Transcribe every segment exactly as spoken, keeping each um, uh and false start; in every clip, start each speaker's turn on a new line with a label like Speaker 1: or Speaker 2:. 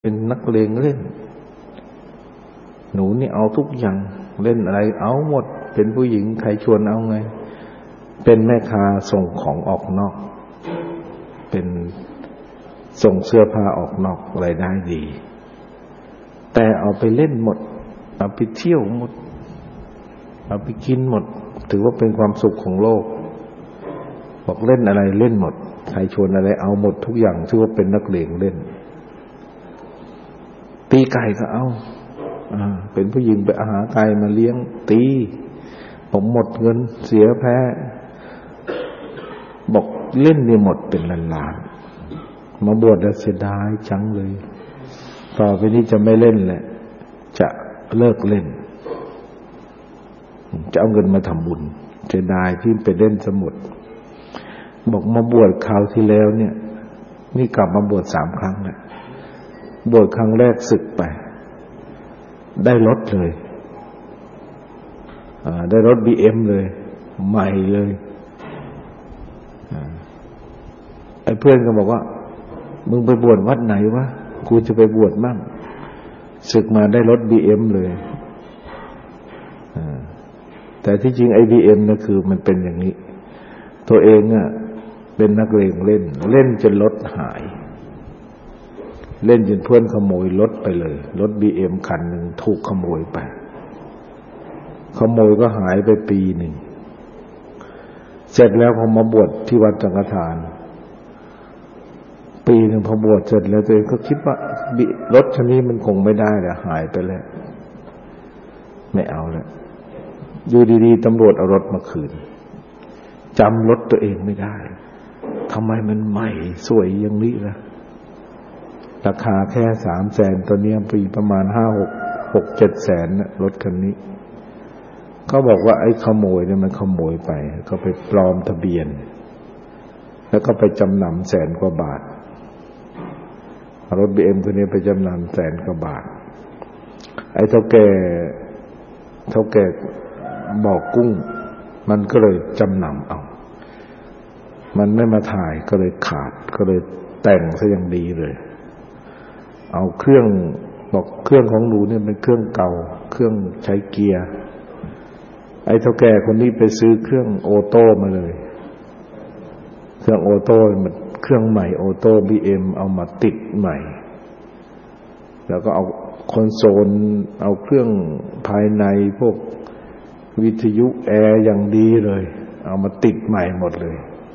Speaker 1: เป็นนักเลงเล่นหนูนี่เอาทุกอย่างเล่นอะไรเอาหมดเป็นผู้หญิงใครชวนเอาไงเป็นแม่ค้าส่งของออกนอกเป็นส่งเสื้อผ้าออกนอกรายได้ดีแต่เอาไปเล่นหมดเอาไปเที่ยวหมดเอาไปกินหมดถือว่าเป็นความสุขของโลกบอกเล่นอะไรเล่นหมดใครชวนอะไรเอาหมดทุกอย่างถือว่าเป็นนักเลงเล่นตีไก่ก็เอาอ่าเป็นผู้หญิงไปอาหาไก่มาเลี้ยงตีผมหมดเงินเสียแพ้บอกเล่นนี่หมดเป็นล้านๆมาบวชแล้วเสียดายจังเลยต่อไปนี้จะไม่เล่นแหละจะเลิกเล่นจะเอาเงินมาทำบุญเสียดายที่ไปเล่นสมุดบอกมาบวชคราวที่แล้วเนี่ยนี่กลับมาบวชสามครั้งแล้วบวชครั้งแรกสึกไปได้รถเลยได้รถ บี เอ็ม เลยใหม่เลยไอ้เพื่อนก็บอกว่ามึงไปบวชวัดไหนวะกูจะไปบวชมั่งสึกมาได้รถ บี เอ็ม เลยแต่ที่จริงไอ้ บี เอ็ม นะคือมันเป็นอย่างนี้ตัวเองอ่ะเป็นนักเลงเล่นเล่นจนรถหายเล่นจนเพื่อนขโมยรถไปเลยรถ บี เอ็ม คันหนึ่งถูกขโมยไปขโมยก็หายไปปีหนึ่งเสร็จแล้วพอมาบวชที่วัดสังฆทานปีหนึ่งพอบวชเสร็จแล้วตัวเองก็คิดว่ารถคันนี้มันคงไม่ได้แล้วหายไปแล้วไม่เอาแล้วอยู่ดีๆตำรวจเอารถมาคืนจำรถตัวเองไม่ได้ทำไมมันใหม่สวยอย่างนี้ล่ะราคาแค่สามแสนตัวนี้ปีประมาณห้าหกหกเจ็ดแสนนะรถคันนี้เขาบอกว่าไอ้ขโมยเนี่ยมันขโมยไปก็ไปปลอมทะเบียนแล้วก็ไปจำนำแสนกว่าบาทรถ บี เอ็ม ตัวนี้ไปจำนำแสนกว่าบาทไอ้เท่าแก่เท่าแก่บอกกุ้งมันก็เลยจำนำเอามันไม่มาถ่ายก็เลยขาดก็เลยแต่งซะอย่างดีเลยเอาเครื่องบอกเครื่องของหนูเนี่ยเป็นเครื่องเก่าเครื่องใช้เกียร์ไอ้เท่าแก่คนนี้ไปซื้อเครื่องออโต้มาเลยเครื่องออโต้มันเครื่องใหม่ออโต้ บี เอ็ม เอามาติดใหม่แล้วก็เอาคอนโซลเอาเครื่องภายในพวกวิทยุแอร์อย่างดีเลยเอามาติดใหม่หมดเลย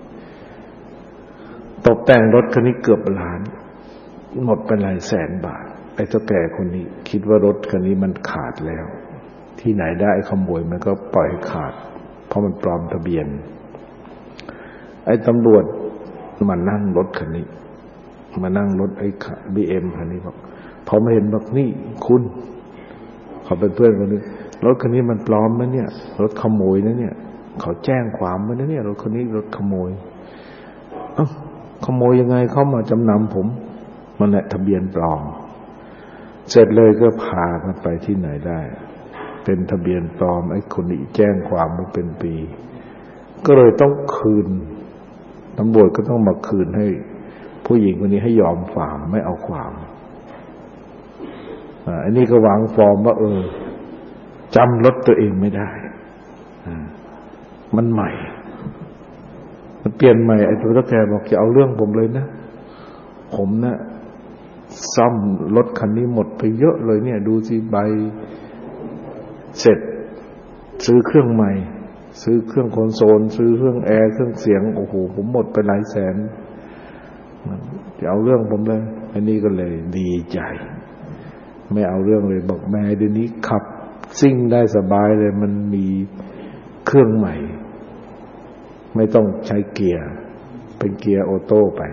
Speaker 1: ตกแต่งรถคันนี้เกือบล้านหมดไปหลายแสนบาทไอ้เจ้าแก่คนนี้คิดว่ารถคันนี้มันขาดแล้วที่ไหนได้ขโมยมันก็ปล่อยขาดเพราะมันปลอมทะเบียนไอ้ตำรวจมานั่งรถคันนี้มานั่งรถไอ้ บี เอ็ม คันนี้บอกพอมาเห็นบอกนี่คุณเขาเป็นเพื่อนคนนี้รถคันนี้มันปลอมนะเนี่ยรถขโมยนะเนี่ยเขาแจ้งความไว้นะเนี่ยรถคันนี้รถขโมยเอ้าขโมยยังไงเขามาจำนำผมมันแหละทะเบียนปลอมเสร็จเลยก็พากันไปที่ไหนได้เป็นทะเบียนปลอมไอ้คนนี้แจ้งความมาเป็นปีก็เลยต้องคืนตำรวจก็ต้องมาคืนให้ผู้หญิงคนนี้ให้ยอมความไม่เอาความอ่าอันนี้ก็วางฟอร์มว่าเออจำรถตัวเองไม่ได้อ่ามันใหม่มันเปลี่ยนใหม่ไอ้ตัวตะแกบอกจะเอาเรื่องผมเลยนะผมนะซ่อมรถคันนี้หมดไปเยอะเลยเนี่ยดูสิใบเสร็จซื้อเครื่องใหม่ซื้อเครื่องคอนโซลซื้อเครื่องแอร์เครื่องเสียงโอ้โหผมหมดไปหลายแสนจะเอาเรื่องผมเลยอันนี้ก็เลยดีใจไม่เอาเรื่องเลยบอกแม่เดี๋ยวนี้ขับซิ่งได้สบายเลยมันมีเครื่องใหม่ไม่ต้องใช้เกียร์เป็นเกียร์ออโต้ไป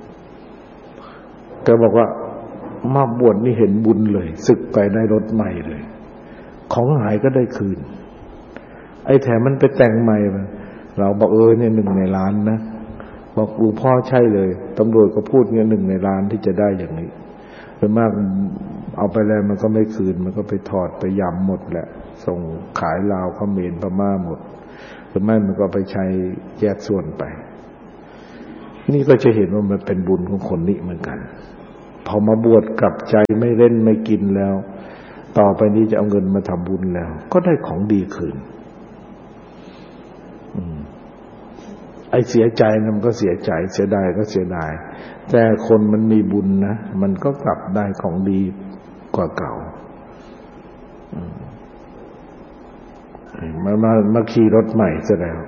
Speaker 1: แกบอกว่ามาบวชนี่เห็นบุญเลยสึกไปได้รถใหม่เลยของหายก็ได้คืนไอ้แถมมันไปแต่งใหม่เราบอกเออเนี่ยหนึ่งในล้านนะบอกหลวงพ่อใช่เลยตำรวจก็พูดเงี้ยหนึ่งในล้านที่จะได้อย่างนี้เป็นมากเอาไปแล้วมันก็ไม่คืนมันก็ไปถอดไปยำหมดแหละส่งขายลาวเขมรพม่าหมดหรือไม่มันก็ไปใช้แยกส่วนไปนี่ก็จะเห็นว่ามันเป็นบุญของคนนี้เหมือนกันพอมาบวชกลับใจไม่เล่นไม่กินแล้วต่อไปนี้จะเอาเงินมาทำบุญแล้วก็ได้ของดีคืนไอ้เสียใจมันก็เสียใจเสียดายก็เสียดายแต่คนมันมีบุญนะมันก็กลับได้ของดีกว่าเก่ามามามาขี่รถใหม่ซะแล้ว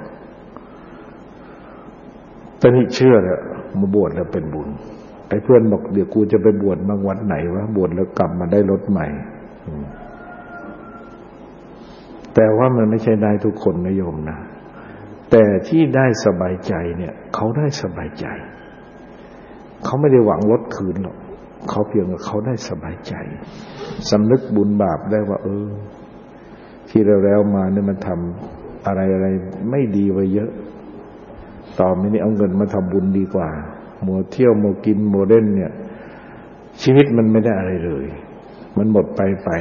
Speaker 1: ตอนนี้เชื่อแล้วมาบวชแล้วเป็นบุญไอ้เพื่อนบอกเดี๋ยวกูจะไปบวชบางวัดไหนวะบวชแล้วกลับมาได้รถใหม่แต่ว่ามันไม่ใช่ได้ทุกคนนะโยมนะแต่ที่ได้สบายใจเนี่ยเขาได้สบายใจเขาไม่ได้หวังลดคืนหรอกเขาเพียงว่าเขาได้สบายใจสำนึกบุญบาปได้ว่าเออที่เราแล้วมาเนี่ยมันทำอะไรอะไรไม่ดีไว้เยอะต่อไปนี้เอาเงินมาทำบุญดีกว่ามัวเที่ยวมัวกินมัวเล่นเนี่ยชีวิตมันไม่ได้อะไรเลยมันหมดไปไป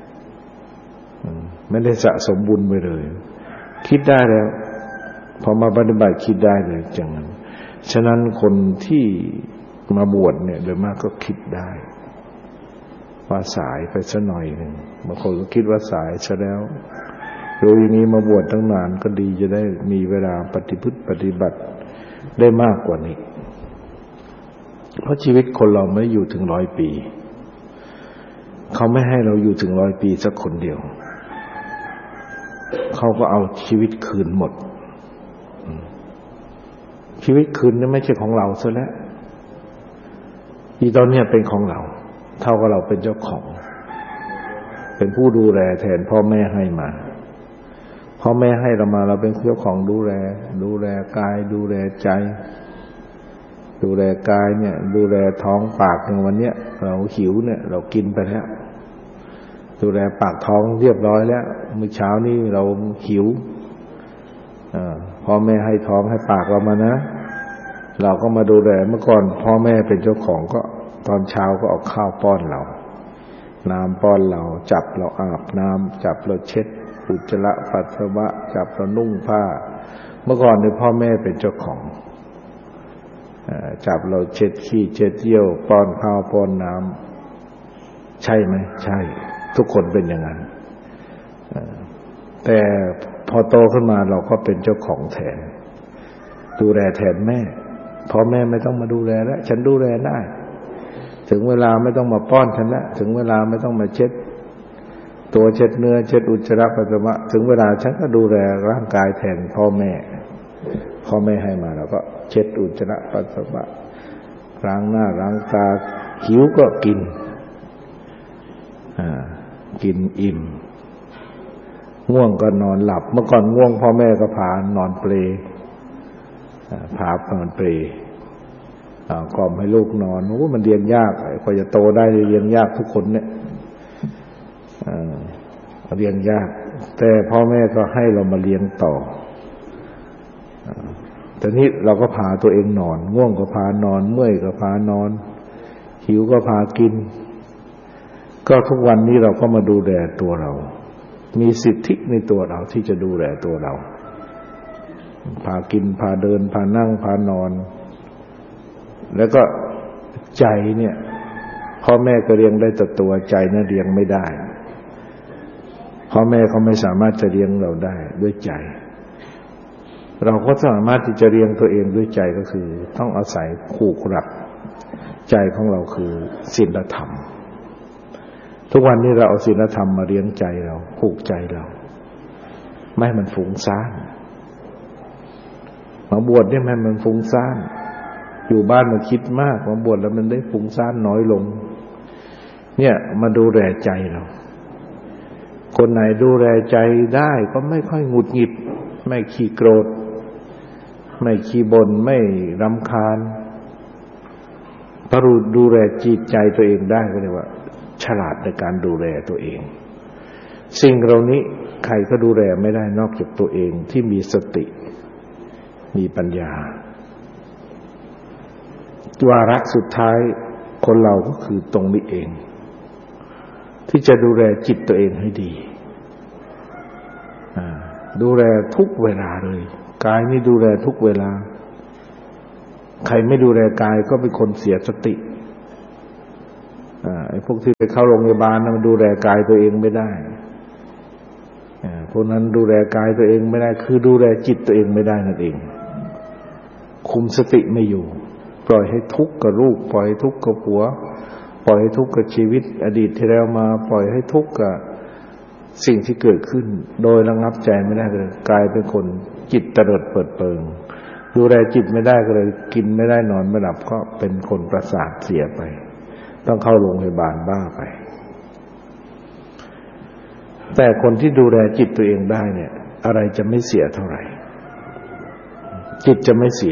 Speaker 1: ไม่ได้สะสมบุญไปเลยคิดได้แล้วพอมาปฏิบัติคิดได้เลยจังนั้นฉะนั้นคนที่มาบวชเนี่ยโดยมากก็คิดได้ว่าสายไปสักหน่อยหนึ่งบางคนก็คิดว่าสายซะแล้วโดยอย่างนี้มาบวชตั้งนานก็ดีจะได้มีเวลาปฏิพฤติปฏิบัติได้มากกว่านี้เพราะชีวิตคนเราไม่อยู่ถึงร้อยปีเขาไม่ให้เราอยู่ถึงร้อยปีสักคนเดียวเขาก็เอาชีวิตคืนหมดชีวิตคืนนี่ไม่ใช่ของเราซะแล้วอีตอนนี้เป็นของเราเท่ากับเราเป็นเจ้าของเป็นผู้ดูแลแทนพ่อแม่ให้มาพ่อแม่ให้เรามาเราเป็นเจ้าของดูแลดูแลกายดูแลใจดูแลกายเนี่ยดูแลท้องปากอย่างวันเนี้ยเราหิวเนี่ยเรากินไปแล้วดูแลปากท้องเรียบร้อยแล้วมื้อเช้านี้เราหิวอ่าพ่อแม่ให้ท้องให้ปากเรามานะเราก็มาดูแลเมื่อก่อนพ่อแม่เป็นเจ้าของก็ตอนเช้าก็เอาข้าวป้อนเราน้ำป้อนเราจับเราอาบน้ำจับเราเช็ดอุจจาระปัสสาวะจับเรานุ่งผ้าเมื่อก่อนเนี่ยพ่อแม่เป็นเจ้าของจับเราเช็ดขี้เช็ดเยี่ยวป้อนข้าวป้อนน้ำใช่ไหมใช่ทุกคนเป็นอย่างนั้นแต่พอโตขึ้นมาเราก็เป็นเจ้าของแทนดูแลแทนแม่พ่อแม่ไม่ต้องมาดูแลแล้วฉันดูแลได้ถึงเวลาไม่ต้องมาป้อนฉันแล้วถึงเวลาไม่ต้องมาเช็ดตัวเช็ดเนื้อเช็ดอุจจาระปัสสาวะถึงเวลาฉันก็ดูแลร่างกายแทนพ่อแม่พ่อแม่ให้มาเราก็เช็ดอุจจาระปัสสาวะล้างหน้าล้างตาหิวก็กินอ่ากินอิ่มง่วงก็นอนหลับเมื่อก่อนง่วงพ่อแม่ก็พานอนเปลพานอนเปลกล่อมให้ลูกนอนโอ้มันเรียนยากกว่าจะโตได้เรียนยากทุกคนเนี่ยเรียนยากแต่พ่อแม่ก็ให้เรามาเรียนต่อแต่นี้เราก็พาตัวเองนอนง่วงก็พานอนเมื่อยก็พานอนหิวก็พากินก็ทุกวันนี้เราก็มาดูแลตัวเรามีสิทธิในตัวเราที่จะดูแลตัวเราพากินพาเดินพานั่งพานอนแล้วก็ใจเนี่ยพ่อแม่ก็เลี้ยงได้แต่ตัวใจเนี่ยเลี้ยงไม่ได้พ่อแม่เขาไม่สามารถจะเลี้ยงเราได้ด้วยใจเราก็สามารถที่จะเลี้ยงตัวเองด้วยใจก็คือต้องอาศัยผูกหลักใจของเราคือศีลธรรมทุกวันนี้เราเอาศีลธรรมมาเลี้ยงใจเราผูกใจเราไม่ให้มันฟุ้งซ่านมาบวชเนี่ยไม่ให้มันฟุ้งซ่านอยู่บ้านมันคิดมากมาบวชแล้วมันได้ฟุ้งซ่านน้อยลงเนี่ยมาดูแลใจเราคนไหนดูแลใจได้ก็ไม่ค่อยหงุดหงิดไม่ขี้โกรธไม่ขี้บ่นไม่รำคาญถ้ารู้ดูแลจิตใจตัวเองได้ก็เรียกว่าฉลาดในการดูแลตัวเองสิ่งเหล่านี้ใครก็ดูแลไม่ได้นอกจากตัวเองที่มีสติมีปัญญาวาระสุดท้ายคนเราก็คือตรงนี้เองที่จะดูแลจิตตัวเองให้ดีดูแลทุกเวลาเลยกายนี่ดูแลทุกเวลาใครไม่ดูแลกายก็เป็นคนเสียสติอ้พวกที่ไปเข้าโรงพยาบาลมันดูแลกายตัวเองไม่ได้พวกนั้นดูแลกายตัวเองไม่ได้คือดูแลจิตตัวเองไม่ได้นั่นเองคุมสติไม่อยู่ปล่อยให้ทุกข์กับลูกปล่อยให้ทุกข์กับผัวปล่อยให้ทุกข์กับชีวิตอดีตที่แล้วมาปล่อยให้ทุกข์กับสิ่งที่เกิดขึ้นโดยระงับใจไม่ได้เลยกลายเป็นคนจิตเตลิดเปิดเปิงดูแลจิตไม่ได้ก็เลยกินไม่ได้นอนไม่หลับก็เป็นคนประสาทเสียไปต้องเข้าโรงพยาบาลบ้าไปแต่คนที่ดูแลจิตตัวเองได้เนี่ยอะไรจะไม่เสียเท่าไหร่จิตจะไม่เสีย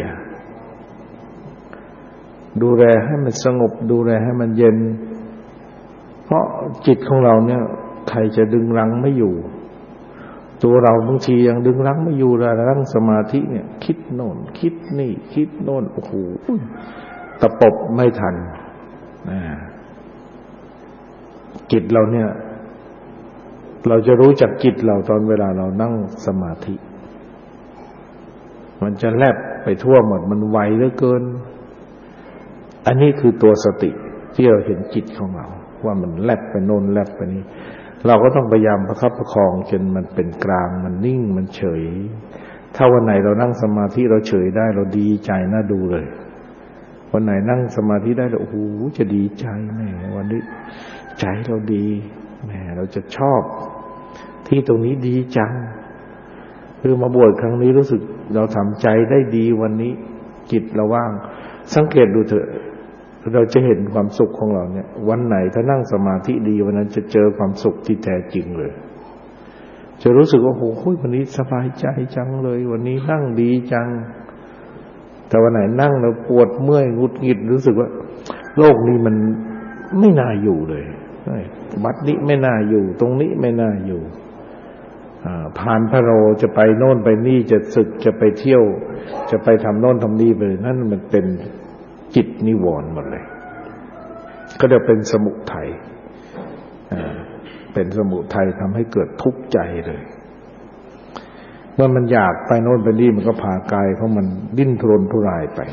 Speaker 1: ดูแลให้มันสงบดูแลให้มันเย็นเพราะจิตของเราเนี่ยใครจะดึงรั้งไม่อยู่ตัวเราบางทียังดึงรั้งไม่อยู่เลยรั้งสมาธิเนี่ยคิดโน่นคิดนี่คิดโน่นโอ้โหตะปบไม่ทันจิตเราเนี่ยเราจะรู้จักจิตเราตอนเวลาเรานั่งสมาธิมันจะแลบไปทั่วหมดมันไวเหลือเกินอันนี้คือตัวสติที่เราเห็นจิตของเราว่ามันแลบไปโน่นแลบไปนี่เราก็ต้องพยายามประคับประคองจนมันเป็นกลางมันนิ่งมันเฉยถ้าวันไหนเรานั่งสมาธิเราเฉยได้เราดีใจน่าดูเลยวันไหนนั่งสมาธิได้เราโอ้โหจะดีใจแม่วันนี้ใจเราดีแม่เราจะชอบที่ตรงนี้ดีจังคือมาบวชครั้งนี้รู้สึกเราทำใจได้ดีวันนี้จิตเราว่างสังเกตดูเถอะเราจะเห็นความสุขของเราเนี่ยวันไหนถ้านั่งสมาธิดีวันนั้นจะเจอความสุขที่แท้จริงเลยจะรู้สึกว่าโอ้โหวันนี้สบายใจจังเลยวันนี้นั่งดีจังแต่วันไหนนั่งแล้วปวดเมื่อยหงุดหงิดรู้สึกว่าโลกนี้มันไม่น่าอยู่เลยวัดนี้ไม่น่าอยู่ตรงนี้ไม่น่าอยู่ผ่านพระโรจะไปโน่นไปนี่จะศึกจะไปเที่ยวจะไปทำโน่นทำนี่ไปนั่นมันเป็นจิตนิวรณ์หมดเลยก็จะเป็นสมุทัยเป็นสมุทัยทำให้เกิดทุกข์ใจเลยเมื่อมันอยากไปโน่นไปนี่มันก็พากายของมันดิ้นทุรนทุรายไป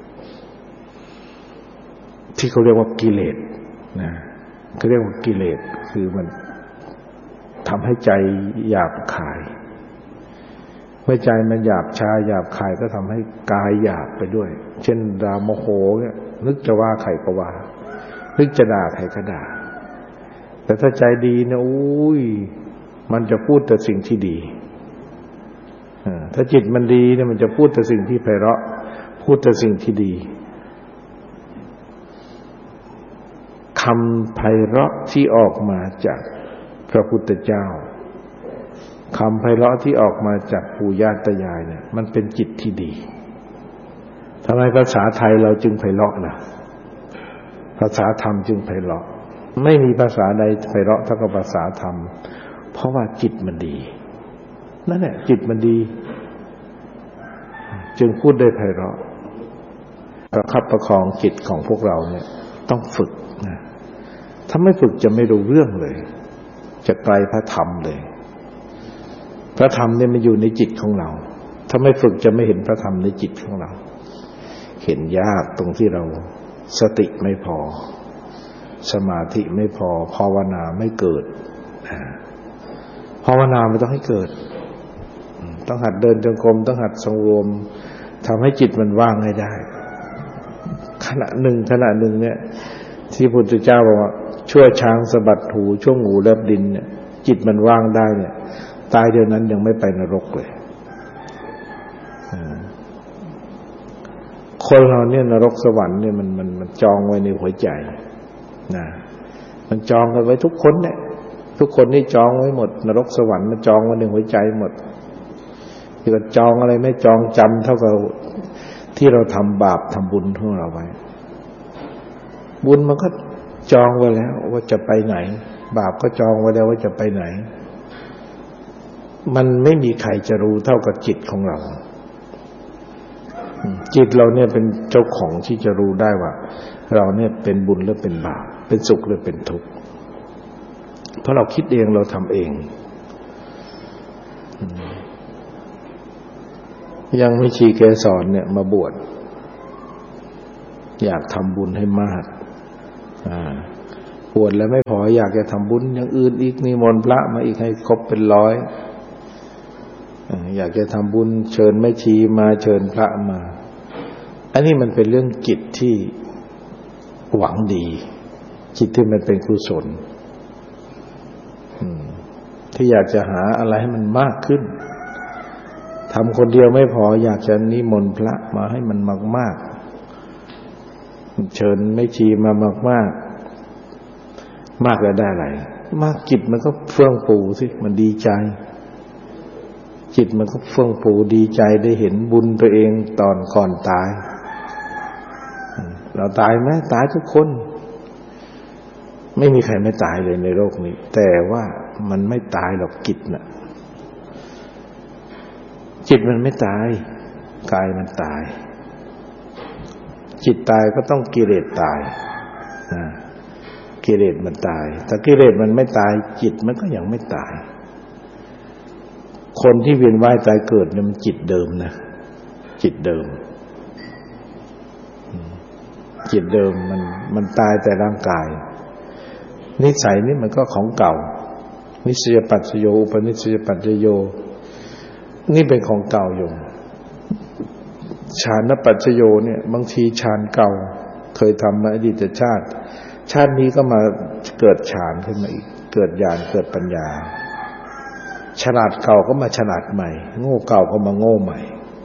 Speaker 1: ที่เขาเรียกว่ากิเลสนะเขาเรียกว่ากิเลสคือมันทำให้ใจหยาบคายเมื่อใจมันหยาบช้าหยาบคายก็ทำให้กายหยาบไปด้วยเช่นดาโมโหเนี่ยนึกจะว่าใครก็ว่านึกจะด่าใครก็ด่าแต่ถ้าใจดีเนี่ยอุ้ยมันจะพูดแต่สิ่งที่ดีถ้าจิตมันดีเนี่ยมันจะพูดแต่สิ่งที่ไพเราะพูดแต่สิ่งที่ดีคำไพเราะที่ออกมาจากพระพุทธเจ้าคำไพเราะที่ออกมาจากปู่ย่าตายายเนี่ยมันเป็นจิตที่ดีทำไมภาษาไทยเราจึงไพเราะล่ะภาษาธรรมจึงไพเราะไม่มีภาษาใดไพเราะเท่ากับภาษาธรรมเพราะว่าจิตมันดีนั่นแหละจิตมันดีจึงพูดได้ไพเราะประคับประคองจิตของพวกเราเนี่ยต้องฝึกนะถ้าไม่ฝึกจะไม่รู้เรื่องเลยจะไกลพระธรรมเลยพระธรรมเนี่ยมันอยู่ในจิตของเราถ้าไม่ฝึกจะไม่เห็นพระธรรมในจิตของเราเห็นยากตรงที่เราสติไม่พอสมาธิไม่พอภาวนาไม่เกิดภาวนาไม่ต้องให้เกิดต้องหัดเดินจงกรมต้องหัดสงรวมทำให้จิตมันว่างให้ได้ขณะหนึ่งขณะหนึ่งเนี่ยที่พุทธเจ้าบอกว่าชั่วช้างสะบัดหูช่วงหูแลบดินเนี่ยจิตมันว่างได้เนี่ยตายเดี๋ยวนั้นยังไม่ไปนรกเลยคนเราเนี่ยนรกสวรรค์เนี่ยมันมันมันจองไว้ในหัวใจนะมันจองกันไว้ทุกคนเนี่ยทุกคนนี่จองไว้หมดนรกสวรรค์มันจองไว้ในหัวใจหมดที่เราจองอะไรไม่จองจำเท่ากับที่เราทำบาปทำบุญของเราไว้บุญมันก็จองไว้แล้วว่าจะไปไหนบาปก็จองไว้แล้วว่าจะไปไหนมันไม่มีใครจะรู้เท่ากับจิตของเราจิตเราเนี่ยเป็นเจ้าของที่จะรู้ได้ว่าเราเนี่ยเป็นบุญหรือเป็นบาปเป็นสุขหรือเป็นทุกข์เพราะเราคิดเองเราทำเองยังไม่ชีเกสรเนี่ยมาบวชอยากทำบุญให้มากบบวชแล้วไม่พออยากจะทำบุญอย่างอื่นอีกนิมนต์พระมาอีกให้ครบเป็นร้อยอยากจะทำบุญเชิญแม่ชีมาเชิญพระมาอันนี้มันเป็นเรื่องจิตที่หวังดีจิตที่มันเป็นกุศลที่อยากจะหาอะไรให้มันมากขึ้นทำคนเดียวไม่พออยากจะนิมนต์พระมาให้มันมากๆเชิญแม่ชีมามากๆมากแล้วได้อะไรมากจิตมันก็เฟื่องฟูสิมันดีใจจิตมันก็เฟื่องฟูดีใจได้เห็นบุญตัวเองตอนก่อนตายเราตายไหมตายทุกคนไม่มีใครไม่ตายเลยในโลกนี้แต่ว่ามันไม่ตายหรอกจิตน่ะจิตมันไม่ตายกายมันตายจิตตายก็ต้องกิเลสตายนะกิเลสมันตายแต่กิเลสมันไม่ตายจิตมันก็ยังไม่ตายคนที่เวียนว่ายตายเกิดเนี่ยมันจิตเดิมนะจิตเดิมจิตเดิมมันมันตายแต่ร่างกายนิสัยนี่มันก็ของเก่านิสยปัจจโยอุปนิสยปัจจโยนี่เป็นของเก่าอยู่ฌานปัจจโยเนี่ยบางทีฌานเก่าเคยทำมาอดีตชาติชาตินี้ก็มาเกิดฌานขึ้นมาอีกเกิดญาณเกิดปัญญาฉลาดเก่าก็มาฉลาดใหม่โง่เก่าก็มาโง่ใหม่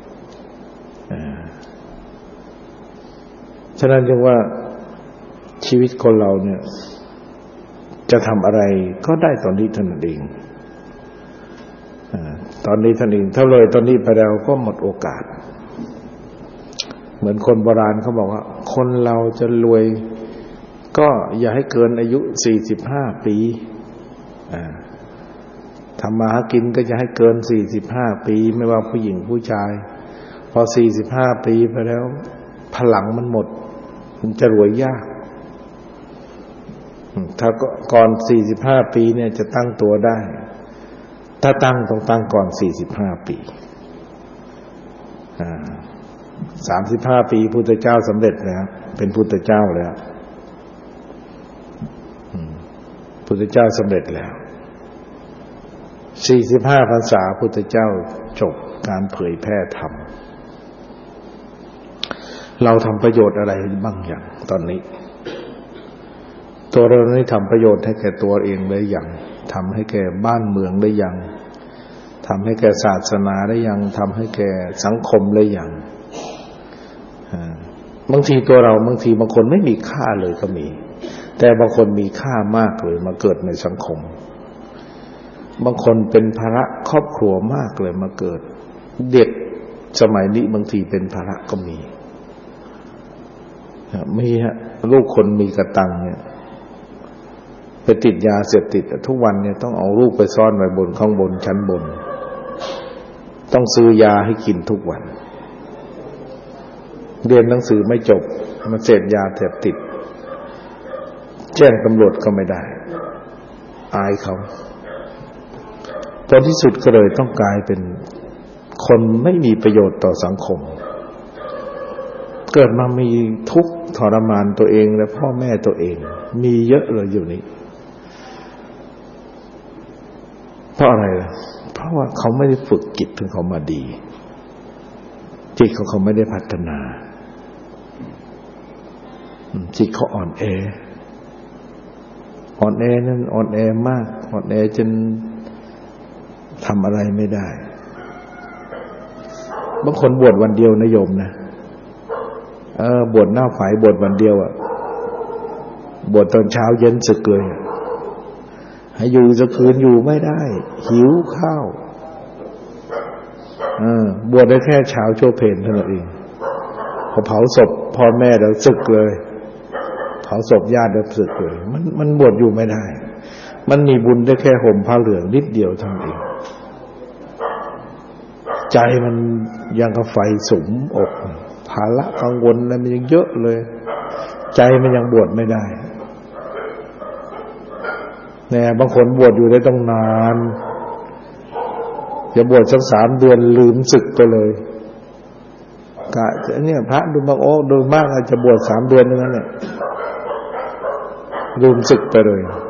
Speaker 1: ฉะนั้นจึงว่าชีวิตคนเราเนี่ยจะทำอะไรก็ได้ตอนนี้เท่านั้นเองตอนนี้เท่านั้นเองถ้าเลยตอนนี้ไปแล้วก็หมดโอกาสเหมือนคนโบราณเขาบอกว่าคนเราจะรวยก็อย่าให้เกินอายุสี่สิบห้าปีทำมาหากินก็จะให้เกินสี่สิบห้าปีไม่ว่าผู้หญิงผู้ชายพอสี่สิบห้าปีไปแล้วพลังมันหมดมันจะรวยยากถ้าก่อนสี่สิบห้าปีเนี่ยจะตั้งตัวได้ถ้าตั้งต้องตั้งก่อนสี่สิบห้าปีอ่าสามสิบห้าปีพุทธเจ้าสำเร็จแล้วเป็นพุทธเจ้าแล้วพุทธเจ้าสำเร็จแล้วสี่สิบห้าพรรษาพุทธเจ้าจบการเผยแพร่ธรรมเราทำประโยชน์อะไรบ้างอย่างตอนนี้ตัวเรานี่ทำประโยชน์ให้แก่ตัวเองได้อย่างทำให้แก่บ้านเมืองได้อย่างทำให้แก่ศาสนาได้อย่างทำให้แก่สังคมได้อย่างบางทีตัวเราบางทีบางคนไม่มีค่าเลยก็มีแต่บางคนมีค่ามากเลยมาเกิดในสังคมบางคนเป็นภาระครอบครัวมากเลยมาเกิดเด็กสมัยนี้บางทีเป็นภาระก็มีมีฮะลูกคนมีกระตังเนี่ยไปติดยาเสพติดทุกวันเนี่ยต้องเอาลูกไปซ่อนไว้บนข้างบนชั้นบนต้องซื้อยาให้กินทุกวันเรียนหนังสือไม่จบมาเสพยาเสพติดแจ้งตำรวจก็ไม่ได้อายเขาตอนที่สุดก็เลยต้องกลายเป็นคนไม่มีประโยชน์ต่อสังคมเกิดมามีทุกข์ทรมานตัวเองและพ่อแม่ตัวเองมีเยอะเลยอยู่นี้เพราะอะไรล่ะเพราะว่าเขาไม่ได้ฝึกจิตของเขามาดีจิตของเขาไม่ได้พัฒนาจิตเขาอ่อนแออ่อนแอนั่นอ่อนแอมากอ่อนแอจนทำอะไรไม่ได้บางคนบวชวันเดียวนะโยมนะเออบวชหน้าฝ่ายบวชวันเดียวอ่ะบวชตอนเช้าเย็นสึกเลยให้อยู่สักคืนอยู่ไม่ได้หิวข้าวเออบวชได้แค่เช้าโชว์เพลเท่านั้นเองพอเผาศพพ่อแม่แล้วสึกเลยเผาศพญาติแล้วสึกเลยมันมันบวชอยู่ไม่ได้มันมีบุญได้แค่ห่มผ้าเหลืองนิดเดียวเท่านั้นเองใจมันยังกับไฟสุมอกภาระกังวลอะไรมันยังเยอะเลยใจมันยังบวชไม่ได้เนี่ยบางคนบวชอยู่ได้ต้องนานจะบวชสักสามเดือนลืมศึกไปเลยกะเนี่ยพระดูบางโอ้โดยมากอาจจะบวชสามเดือนเท่านั้นแหละลืมศึกไปเลย